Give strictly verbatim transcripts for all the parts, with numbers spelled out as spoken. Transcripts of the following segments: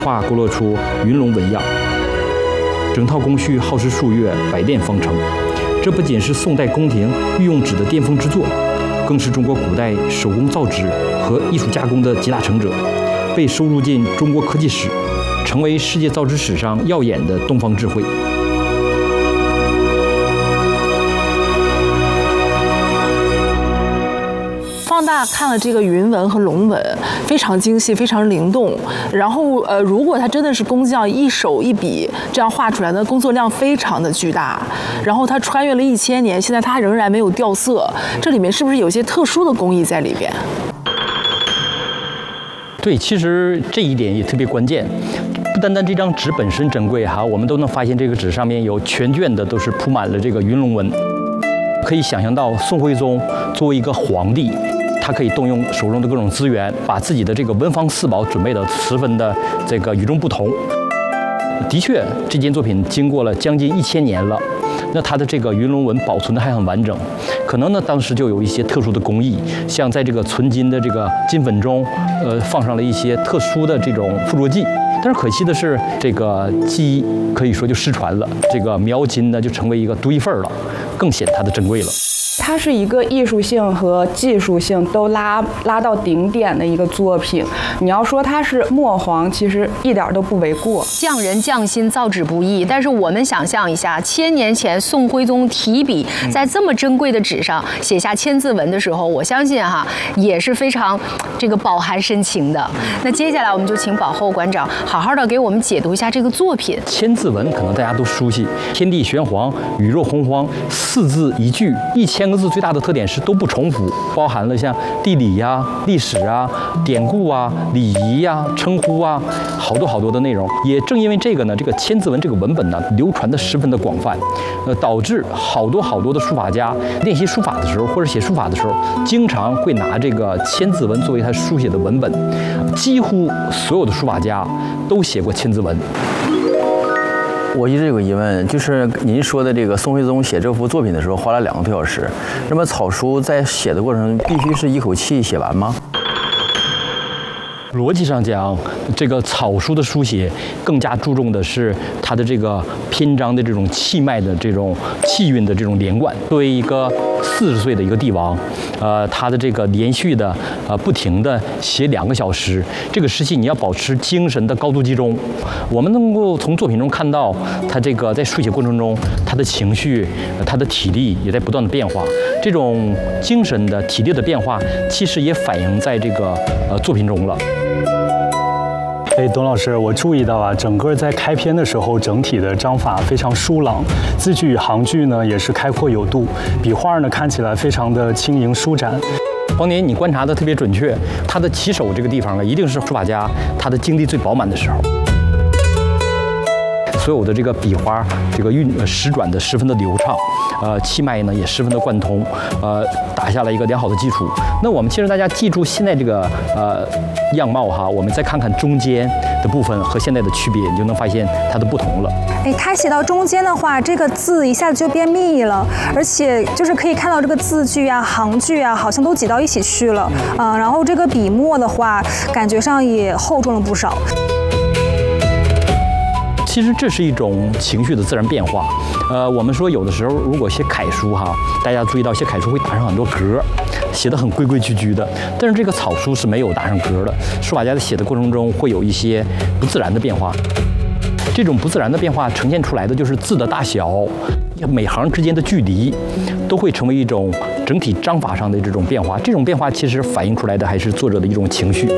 画勾勒出云龙纹样。整套工序耗时数月，百炼方成。这不仅是宋代宫廷御用纸的巅峰之作，更是中国古代手工造纸和艺术加工的集大成者，被收入进中国科技史，成为世界造纸史上耀眼的东方智慧。 放大看了这个云纹和龙纹，非常精细，非常灵动。然后，呃，如果它真的是工匠一手一笔这样画出来的，工作量非常的巨大。然后它穿越了一千年，现在它仍然没有掉色，这里面是不是有些特殊的工艺在里边？ 对，其实这一点也特别关键。不单单这张纸本身珍贵哈，我们都能发现这个纸上面有全卷的都是铺满了这个云龙纹。可以想象到宋徽宗作为一个皇帝，他可以动用手中的各种资源，把自己的这个文房四宝准备的十分的这个与众不同。的确，这件作品经过了将近一千年了，那它的这个云龙纹保存的还很完整。可能呢，当时就有一些特殊的工艺，像在这个纯金的这个金粉中，呃，放上了一些特殊的这种附着剂。但是可惜的是，这个技艺可以说就失传了，这个描金呢就成为一个独一份了，更显它的珍贵了。 它是一个艺术性和技术性都拉拉到顶点的一个作品。你要说它是墨黄，其实一点都不为过。 匠人匠心，造纸不易。但是我们想象一下，千年前宋徽宗提笔在这么珍贵的纸上写下千字文的时候，我相信哈也是非常这个饱含深情的。那接下来我们就请保后馆长好好的给我们解读一下这个作品。 千字文可能大家都熟悉，天地玄黄，宇宙洪荒，四字一句，一千个字最大的特点是都不重复，包含了像地理呀、历史啊、典故啊、礼仪呀、称呼啊，好多好多的内容。也正因为这个呢，这个千字文这个文本呢，流传的十分的广泛，呃，导致好多好多的书法家练习书法的时候，或者写书法的时候，经常会拿这个千字文作为他书写的文本。几乎所有的书法家都写过千字文。 我一直有个疑问，就是您说的这个宋徽宗写这幅作品的时候花了两个多小时，那么草书在写的过程中必须是一口气写完吗？ 逻辑上讲，这个草书的书写更加注重的是它的这个篇章的这种气脉的这种气韵的这种连贯。作为一个四十岁的一个帝王，呃，他的这个连续的呃不停的写两个小时，这个时期你要保持精神的高度集中。我们能够从作品中看到，他这个在书写过程中，他的情绪、他的体力也在不断的变化。这种精神的、体力的变化，其实也反映在这个呃作品中了。 哎，董老师，我注意到啊，整个在开篇的时候，整体的章法非常疏朗，字句与行距呢也是开阔有度，笔画呢看起来非常的轻盈舒展。 黄年，你观察的特别准确，他的起手这个地方呢，一定是书法家他的精力最饱满的时候。所有的这个笔花，这个运时转的十分的流畅，呃，气脉呢也十分的贯通，呃，打下了一个良好的基础。那我们其实大家记住现在这个呃样貌哈，我们再看看中间的部分和现在的区别，你就能发现它的不同了。 哎，它写到中间的话，这个字一下子就变密了，而且就是可以看到这个字句啊、行距啊，好像都挤到一起去了。嗯、呃，然后这个笔墨的话，感觉上也厚重了不少。 其实这是一种情绪的自然变化。呃，我们说有的时候如果写楷书哈，大家注意到写楷书会打上很多格，写得很规规矩矩的。但是这个草书是没有打上格的，书法家在写的过程中会有一些不自然的变化。这种不自然的变化呈现出来的就是字的大小、每行之间的距离，都会成为一种整体章法上的这种变化。这种变化其实反映出来的还是作者的一种情绪。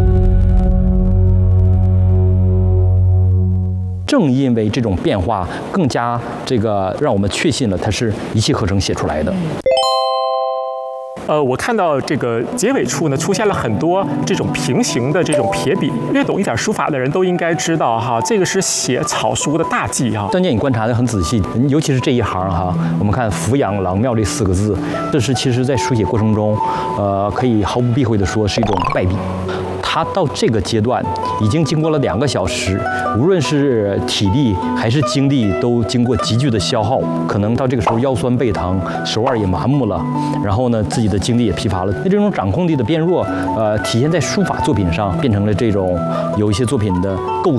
正因为这种变化，更加这个让我们确信了它是一气呵成写出来的。 呃，我看到这个结尾处呢，出现了很多这种平行的这种撇笔。略懂一点书法的人都应该知道哈，这个是写草书的大忌哈。 张姐，你观察得很仔细，尤其是这一行哈，我们看俯仰郎庙这四个字，这是其实在书写过程中，呃，可以毫不避讳地说是一种败笔。 他到这个阶段已经经过了两个小时，无论是体力还是精力都经过急剧的消耗，可能到这个时候腰酸背疼，手腕也麻木了，然后呢自己的精力也疲乏了。那这种掌控力的变弱，呃，体现在书法作品上，变成了这种有一些作品的构